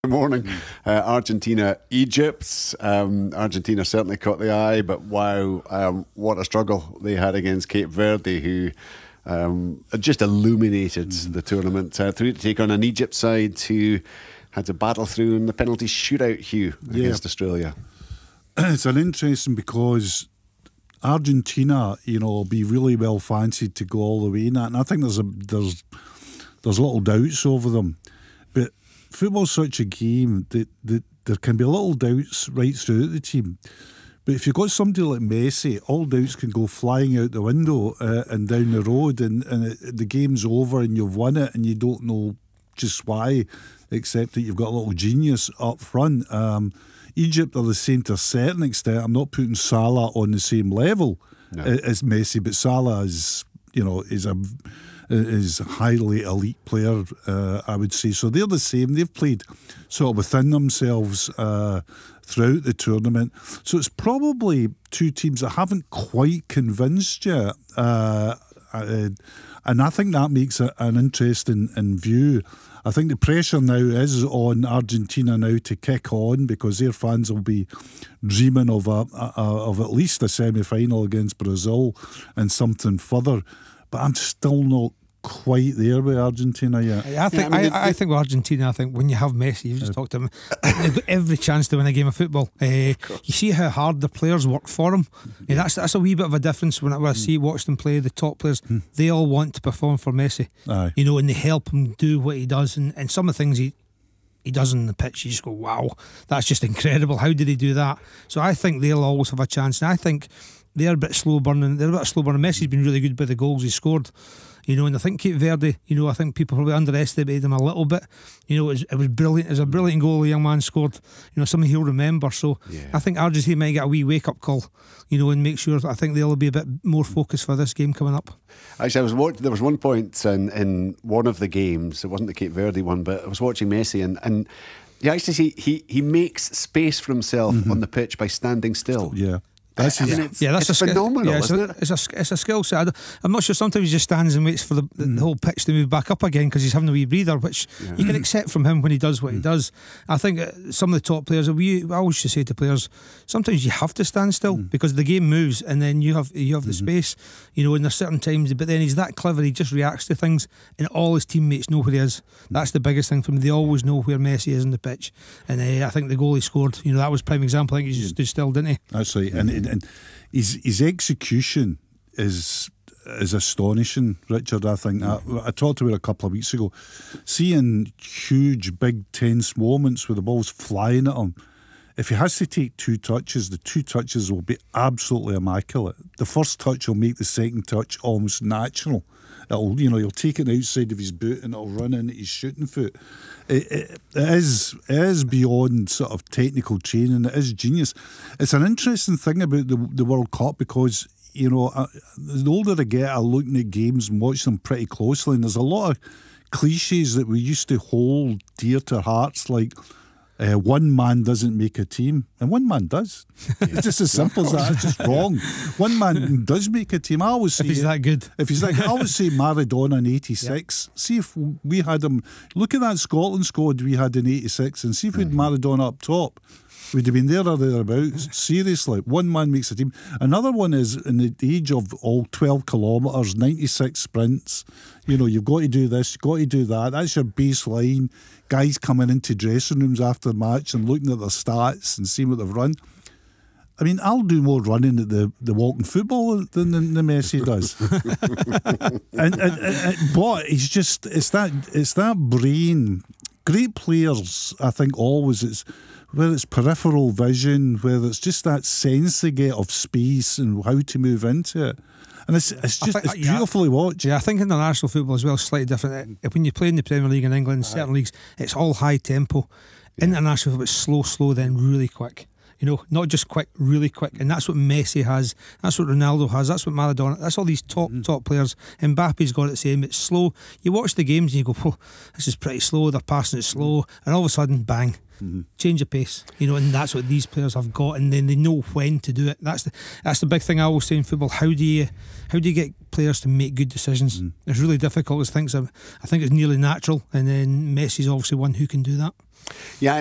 Good morning. Argentina, Egypt. Argentina certainly caught the eye, but wow, what a struggle they had against Cape Verde, who just illuminated the tournament through to take on an Egypt side who had to battle through in the penalty shootout, Hugh, against Australia. It's an interesting because Argentina, will be really well fancied to go all the way in that, and I think there's little doubts over them. But football's such a game that there can be little doubts right throughout the team. But if you've got somebody like Messi, all doubts can go flying out the window and down the road, and the game's over and you've won it and you don't know just why, except that you've got a little genius up front. Egypt are the same to a certain extent. I'm not putting Salah on the same level as Messi, but Salah is a highly elite player, I would say. So they're the same. They've played sort of within themselves throughout the tournament. So it's probably two teams that haven't quite convinced yet. And I think that makes it an interesting view. I think the pressure now is on Argentina now to kick on, because their fans will be dreaming of at least a semi-final against Brazil and something further. But I'm still not quite there with Argentina yet. I think with Argentina, I think when you have Messi, you've just talked to him, they've got every chance to win a game of football. You see how hard the players work for him. That's a wee bit of a difference when I watch them play. The top players, they all want to perform for Messi. Aye. And they help him do what he does, and some of the things he does on the pitch, you just go, wow, that's just incredible. How did he do that? So I think they'll always have a chance, and I think they're a bit slow burning. Messi's been really good by the goals he scored. And I think Cape Verde, I think people probably underestimated him a little bit. It was brilliant. It was a brilliant goal the young man scored. Something he'll remember. So I think Argentina might get a wee wake up call, and make sure. I think they'll be a bit more focused for this game coming up. Actually, there was one point in one of the games. It wasn't the Cape Verde one, but I was watching Messi, and you actually see he makes space for himself on the pitch by standing still. Yeah. It's phenomenal, isn't it? It's a skill set. I'm not sure. Sometimes he just stands and waits for the whole pitch to move back up again because he's having a wee breather, which you can accept from him when he does what he does. I think some of the top players, I always should say to players, sometimes you have to stand still because the game moves, and then you have the space, and there's certain times. But then he's that clever; he just reacts to things, and all his teammates know where he is. That's the biggest thing for him. They always know where Messi is on the pitch, and I think the goal he scored, that was prime example. I think he just stood still, didn't he? That's right, and his execution is astonishing, Richard. I think I talked about it a couple of weeks ago. Seeing huge, big, tense moments where the ball's flying at him. If he has to take two touches, the two touches will be absolutely immaculate. The first touch will make the second touch almost natural. He'll take it outside of his boot and it'll run into his shooting foot. It is beyond sort of technical training. It is genius. It's an interesting thing about the World Cup because, the older I get, I'm looking at games and watch them pretty closely, and there's a lot of cliches that we used to hold dear to our hearts, like one man doesn't make a team, and one man does. It's just as simple as that. It's just wrong. One man does make a team. I always say, if he's that good. I always say Maradona in '86. Yeah. See if we had him. Look at that Scotland squad we had in '86, and see if we had Maradona up top. We'd have been there or thereabouts. Seriously, one man makes a team. Another one is in the age of all 12 kilometres, 96 sprints. You've got to do this, you've got to do that. That's your baseline. Guys coming into dressing rooms after the match and looking at their stats and seeing what they've run. I mean, I'll do more running at the walking football than Messi does. But it's that brain. Great players, I think, always whether it's peripheral vision, whether it's just that sense they get of space and how to move into it. And it's beautifully watched. Yeah, I think international football as well is slightly different. When you play in the Premier League in England, certain leagues, it's all high tempo. International football is slow, then really quick. You know, not just quick, really quick. And that's what Messi has. That's what Ronaldo has. That's what Maradona. That's all these top players. Mbappe's got it the same. It's slow. You watch the games and you go, "Whoa, this is pretty slow. They're passing it slow," and all of a sudden, bang. Change of pace, you know, and that's what these players have got, and then they know when to do it. That's the big thing I always say in football. How do you get players to make good decisions? It's really difficult. I think it's nearly natural, and then Messi's obviously one who can do that. Yeah,